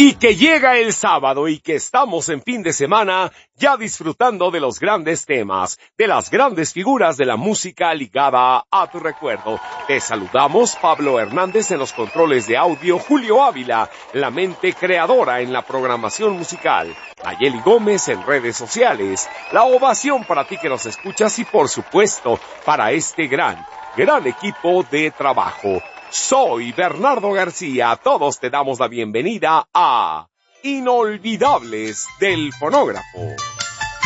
Y que llega el sábado y que estamos en fin de semana ya disfrutando de los grandes temas, de las grandes figuras de la música ligada a tu recuerdo. Te saludamos, Pablo Hernández en los controles de audio, Julio Ávila, la mente creadora en la programación musical, Nayeli Gómez en redes sociales, la ovación para ti que nos escuchas y por supuesto para este gran equipo de trabajo. Soy Bernardo García, todos te damos la bienvenida a Inolvidables del Fonógrafo.